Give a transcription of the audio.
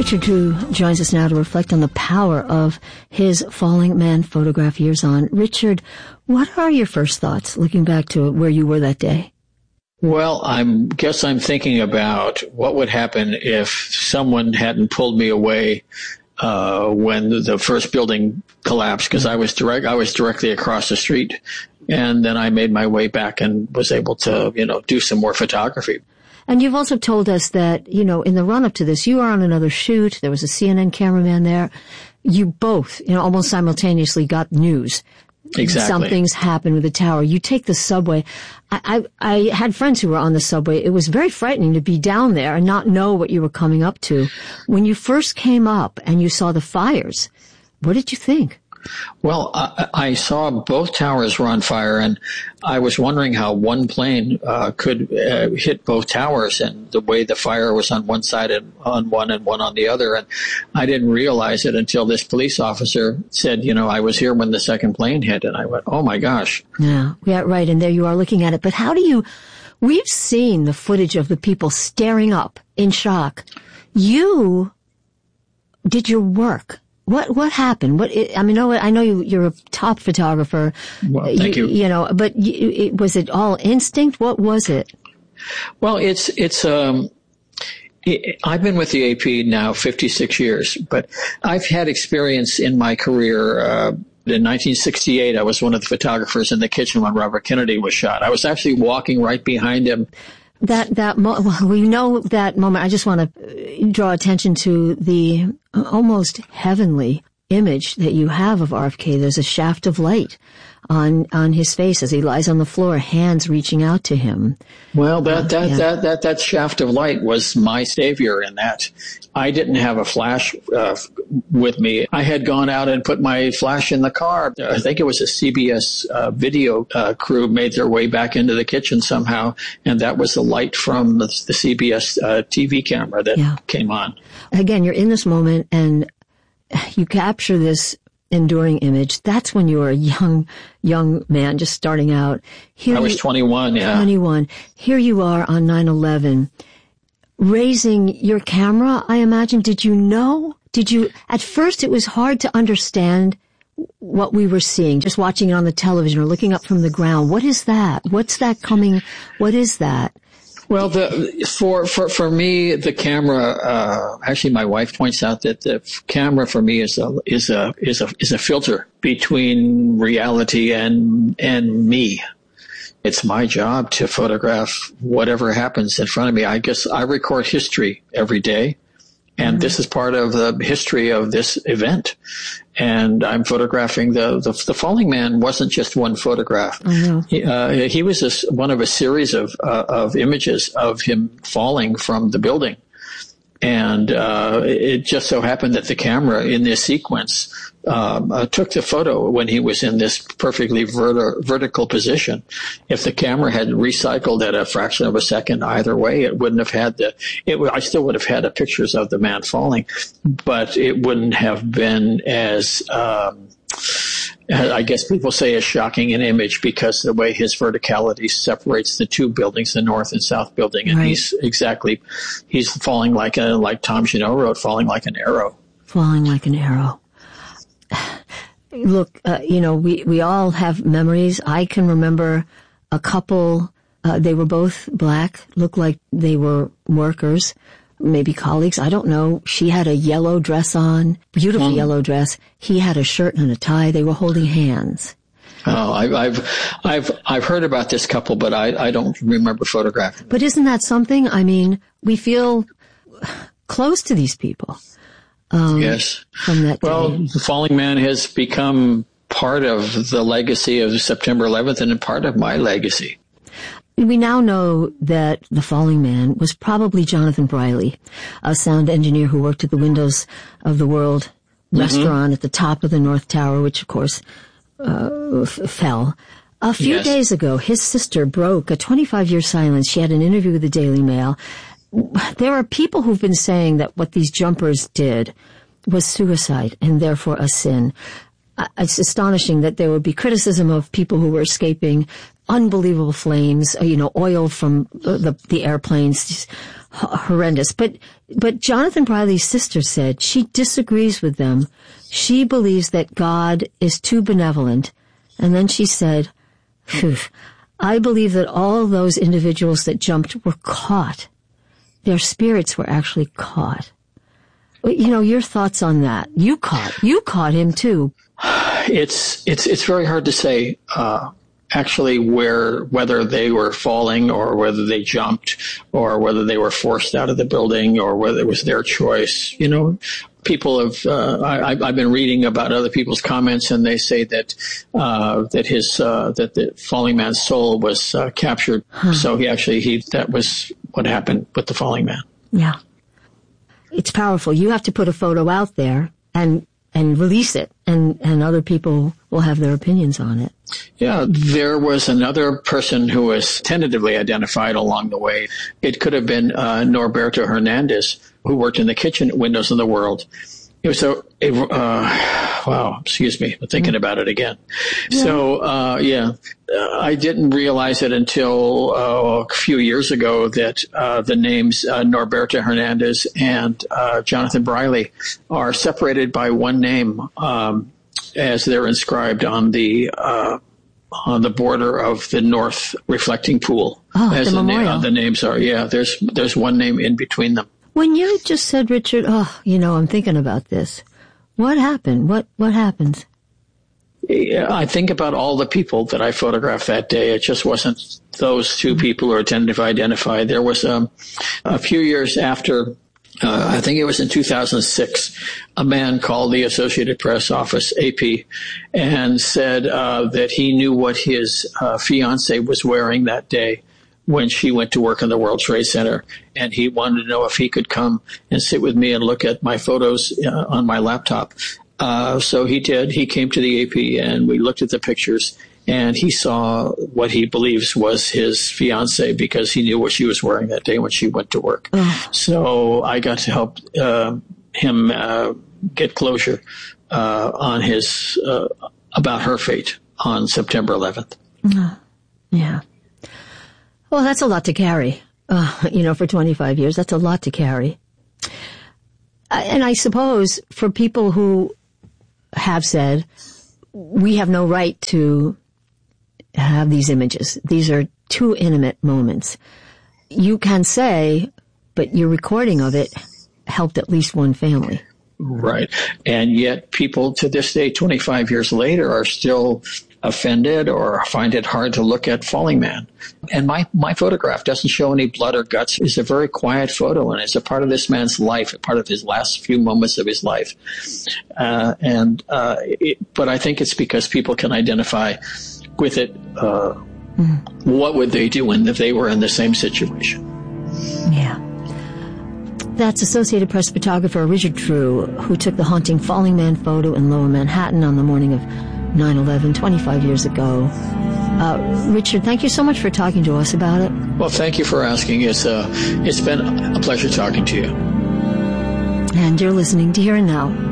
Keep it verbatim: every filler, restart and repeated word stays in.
Richard Drew joins us now to reflect on the power of his Falling Man photograph years on. Richard, what are your first thoughts looking back to where you were that day? Well, I guess I'm thinking about what would happen if someone hadn't pulled me away uh, when the first building collapsed, because I was direct, I was directly across the street, and then I made my way back and was able to, you know, do some more photography. And you've also told us that, you know, in the run-up to this, you were on another shoot. There was a C N N cameraman there. You both, you know, almost simultaneously got news. Exactly. Something's happened with the tower. You take the subway. I, I, I had friends who were on the subway. It was very frightening to be down there and not know what you were coming up to. When you first came up and you saw the fires, what did you think? Well, I, I saw both towers were on fire, and I was wondering how one plane uh, could uh, hit both towers, and the way the fire was on one side and on one and one on the other. And I didn't realize it until this police officer said, you know, I was here when the second plane hit, and I went, oh my gosh. Yeah, yeah, right. And there you are looking at it. But how do you, we've seen the footage of the people staring up in shock. You did your work. What what happened? What I mean, I know you, you're a top photographer. Well, thank you. You, you know, but you, it, was it all instinct? What was it? Well, it's it's. Um, it, I've been with the A P now fifty-six years, but I've had experience in my career. Uh, in nineteen sixty-eight, I was one of the photographers in the kitchen when Robert Kennedy was shot. I was actually walking right behind him. That, that, mo- well, we know that moment. I just want to draw attention to the almost heavenly image that you have of R F K. There's a shaft of light on, on his face as he lies on the floor, hands reaching out to him. Well, that, uh, that, yeah. that, that, that shaft of light was my savior in that I didn't have a flash uh, with me. I had gone out and put my flash in the car. I think it was a C B S uh, video uh, crew made their way back into the kitchen somehow, and that was the light from the, the C B S uh, T V camera that yeah. came on. Again, you're in this moment, and you capture this enduring image. That's when you were a young, young man just starting out. Here I was you, twenty-one, yeah. twenty-one. Here you are on nine eleven. Raising your camera, I imagine. Did you know? Did you, at first it was hard to understand what we were seeing, just watching it on the television or looking up from the ground. What is that? What's that coming? What is that? Well, the, for, for, for me, the camera, uh, actually my wife points out that the camera for me is a, is a, is a, is a filter between reality and, and me. It's my job to photograph whatever happens in front of me. I guess I record history every day, and mm-hmm. this is part of the history of this event. And I'm photographing the, the, the falling man wasn't just one photograph. Mm-hmm. He, uh, he was a, one of a series of, uh, of images of him falling from the building. And, uh, it just so happened that the camera in this sequence, um, uh, took the photo when he was in this perfectly verti- vertical position. If the camera had recycled at a fraction of a second either way, it wouldn't have had the, it w- I still would have had the pictures of the man falling, but it wouldn't have been as, um, I guess people say a shocking an image because the way his verticality separates the two buildings, the north and south building, and right. he's exactly, he's falling like a, like Tom Junot wrote, falling like an arrow. Falling like an arrow. Look, uh, you know, we, we all have memories. I can remember a couple, uh, they were both black, looked like they were workers. Maybe colleagues, I don't know. She had a yellow dress on, beautiful um, yellow dress. He had a shirt and a tie. They were holding hands. Oh, I, I've, I've, I've heard about this couple, but I, I don't remember photographing. But isn't that something? I mean, we feel close to these people. Um, yes. From that day. Well, the falling man has become part of the legacy of September eleventh and part of my legacy. We now know that the falling man was probably Jonathan Briley, a sound engineer who worked at the Windows of the World mm-hmm. restaurant at the top of the North Tower, which, of course, uh, f- fell. A few yes. days ago, his sister broke a twenty-five year silence. She had an interview with the Daily Mail. There are people who've been saying that what these jumpers did was suicide and therefore a sin. It's astonishing that there would be criticism of people who were escaping unbelievable flames, you know, oil from the, the, the airplanes, just horrendous. But, but Jonathan Briley's sister said she disagrees with them. She believes that God is too benevolent. And then she said, phew, I believe that all those individuals that jumped were caught. Their spirits were actually caught. You know, your thoughts on that? You caught, you caught him too. It's, it's, it's very hard to say, uh, actually where, whether they were falling or whether they jumped or whether they were forced out of the building or whether it was their choice. You know, people have, uh, I, I've been reading about other people's comments and they say that, uh, that his, uh, that the falling man's soul was, uh, captured. Huh. So he actually, he, that was what happened with the falling man. Yeah. It's powerful. You have to put a photo out there and, and release it, and, and other people will have their opinions on it. Yeah, there was another person who was tentatively identified along the way. It could have been uh, Norberto Hernandez, who worked in the kitchen at Windows in the World. It was a, a uh, wow, excuse me, I'm thinking about it again. Yeah. So, uh, yeah, uh, I didn't realize it until uh, a few years ago that uh, the names uh, Norberto Hernandez and uh, Jonathan Briley are separated by one name, um, as they're inscribed on the uh, on the border of the north reflecting pool. Oh, as the the, memorial. na- the names are. Yeah, there's there's one name in between them. When you just said, Richard, oh, you know, I'm thinking about this. What happened? What what happened? Yeah, I think about all the people that I photographed that day. It just wasn't those two people who are tentatively identified. There was um, a few years after, uh, I think it was in two thousand six, a man called the Associated Press office, A P, and said uh, that he knew what his uh, fiance was wearing that day when she went to work in the World Trade Center, and he wanted to know if he could come and sit with me and look at my photos uh, on my laptop. Uh, so he did. He came to the A P and we looked at the pictures, and he saw what he believes was his fiance because he knew what she was wearing that day when she went to work. Oh. So I got to help uh, him uh, get closure uh, on his uh, about her fate on September eleventh. Oh. Yeah. Well, that's a lot to carry. Uh, you know, for twenty-five years, that's a lot to carry. And I suppose for people who have said, we have no right to have these images. These are too intimate moments. You can say, but your recording of it helped at least one family. Right. And yet people to this day, twenty-five years later, are still offended or find it hard to look at Falling Man. And my, my photograph doesn't show any blood or guts. It's a very quiet photo, and it's a part of this man's life, a part of his last few moments of his life. Uh, and, uh, it, but I think it's because people can identify with it. Uh, mm. What would they do when if they were in the same situation? Yeah. That's Associated Press photographer Richard True, who took the haunting Falling Man photo in Lower Manhattan on the morning of nine eleven, twenty-five years ago. Uh, Richard, thank you so much for talking to us about it. Well, thank you for asking. It's, uh, it's been a pleasure talking to you. And you're listening to Here and Now